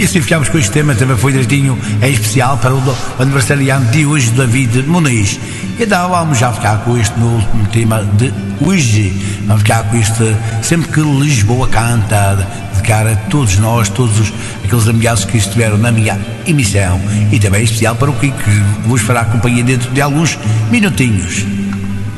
E assim ficámos com este tema, também foi direitinho, é especial para o aniversariante de hoje, David Muniz. Então vamos já ficar com este no último tema de hoje. Vamos ficar com este, sempre que Lisboa canta, de cara a todos nós, aqueles amigados que estiveram na minha emissão. E também é especial para o Kiko, que vos fará companhia dentro de alguns minutinhos.